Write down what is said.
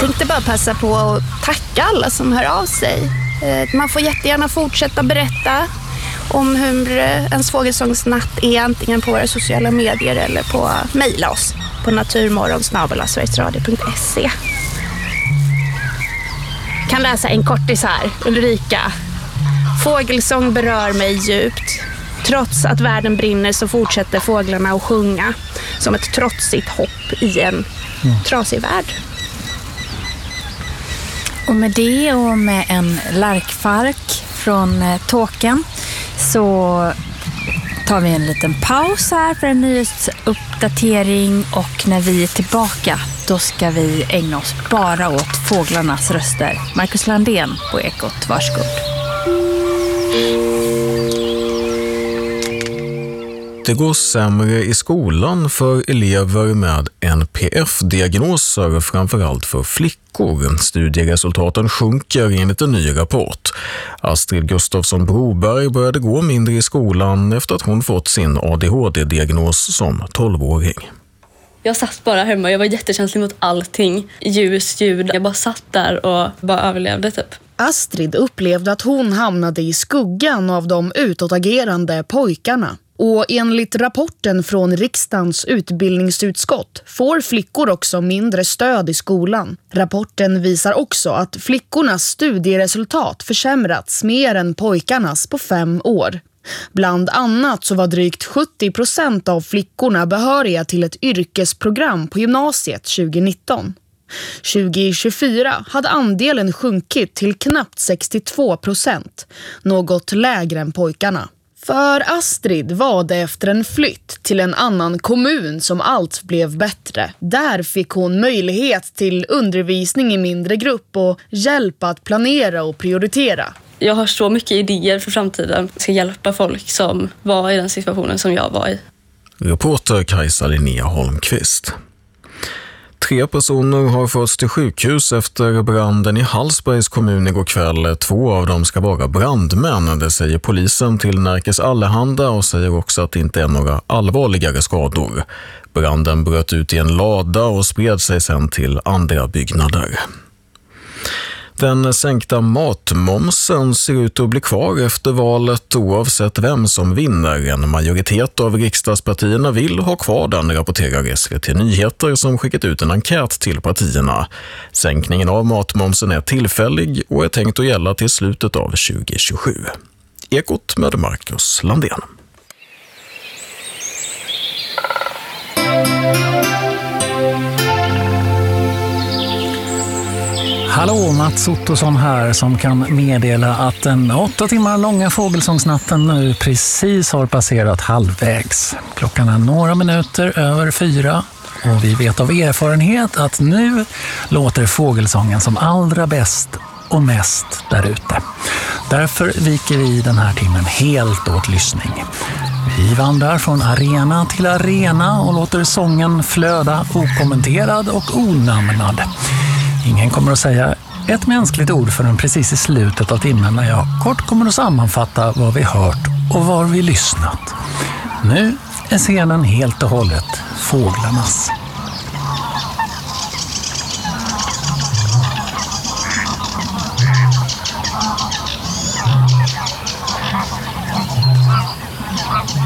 tänkte bara passa på att tacka alla som hör av sig. Man får jättegärna fortsätta berätta om hur ens fågelsångsnatt är, antingen på våra sociala medier eller på mejla oss på naturmorgon@sverigesradio.se. Kan läsa en kortis här. Ulrika. Fågelsång berör mig djupt. Trots att världen brinner så fortsätter fåglarna att sjunga som ett trotsigt hopp i en trasig värld. Och med det och med en lärkfark från Tåken så tar vi en liten paus här för en nyhetsuppdatering, och när vi är tillbaka då ska vi ägna oss bara åt fåglarnas röster. Marcus Landén på Ekot, varsågod. Det går sämre i skolan för elever med NPF-diagnoser, framförallt för flickor. Studieresultaten sjunker enligt en ny rapport. Astrid Gustafsson Broberg började gå mindre i skolan efter att hon fått sin ADHD-diagnos som 12-åring. Jag satt bara hemma, jag var jättekänslig mot allting. Ljus, ljud, jag bara satt där och bara överlevde typ. Astrid upplevde att hon hamnade i skuggan av de utåtagerande pojkarna. Och enligt rapporten från riksdagens utbildningsutskott får flickor också mindre stöd i skolan. Rapporten visar också att flickornas studieresultat försämrats mer än pojkarnas på 5 år. Bland annat så var drygt 70% av flickorna behöriga till ett yrkesprogram på gymnasiet 2019. 2024 hade andelen sjunkit till knappt 62%, något lägre än pojkarna. För Astrid var det efter en flytt till en annan kommun som allt blev bättre. Där fick hon möjlighet till undervisning i mindre grupp och hjälp att planera och prioritera. Jag har så mycket idéer för framtiden. Jag ska hjälpa folk som var i den situationen som jag var i. Reporter Kajsa Linnea Holmqvist. 3 personer har förts till sjukhus efter branden i Hallsbergs kommun igår kväll. 2 av dem ska vara brandmän, det säger polisen till Närkes Allehanda, och säger också att det inte är några allvarligare skador. Branden bröt ut i en lada och spred sig sedan till andra byggnader. Den sänkta matmomsen ser ut att bli kvar efter valet oavsett vem som vinner. En majoritet av riksdagspartierna vill ha kvar den, rapporterar SVT Nyheter som skickat ut en enkät till partierna. Sänkningen av matmomsen är tillfällig och är tänkt att gälla till slutet av 2027. Ekot med Marcus Landén. Hallå, Mats Ottosson här som kan meddela att den 8 timmar långa fågelsångsnatten nu precis har passerat halvvägs. Klockan är några minuter över 4 och vi vet av erfarenhet att nu låter fågelsången som allra bäst och mest där ute. Därför viker vi den här timmen helt åt lyssning. Vi vandrar från arena till arena och låter sången flöda okommenterad och onamnad. Ingen kommer att säga ett mänskligt ord förrän precis i slutet av timmen när jag kort kommer att sammanfatta vad vi hört och var vi lyssnat. Nu är scenen helt och hållet fåglarnas.